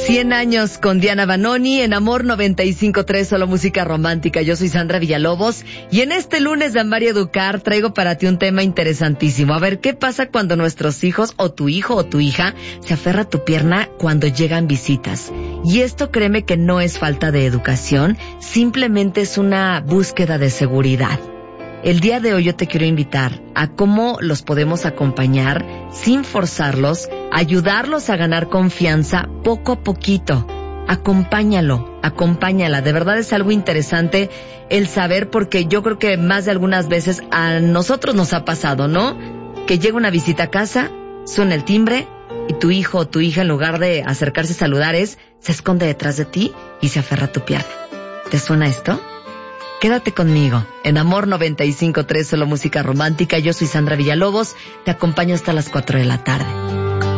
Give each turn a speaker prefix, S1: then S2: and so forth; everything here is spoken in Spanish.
S1: 100 años con Diana Vanoni en Amor 95.3, solo música romántica. Yo soy Sandra Villalobos y en este lunes de Amar y Educar traigo para ti un tema interesantísimo. A ver, ¿qué pasa cuando nuestros hijos o tu hijo o tu hija se aferra a tu pierna cuando llegan visitas? Y esto, créeme que no es falta de educación, simplemente es una búsqueda de seguridad. El día de hoy yo te quiero invitar a cómo los podemos acompañar sin forzarlos, ayudarlos a ganar confianza poco a poquito. Acompáñalo, acompáñala. De verdad es algo interesante el saber, porque yo creo que más de algunas veces a nosotros nos ha pasado, ¿no? Que llega una visita a casa, suena el timbre y tu hijo o tu hija, en lugar de acercarse a saludar, se esconde detrás de ti y se aferra a tu pierna. ¿Te suena esto? Quédate conmigo en Amor 95.3, solo música romántica. Yo soy Sandra Villalobos, te acompaño hasta las 4 de la tarde.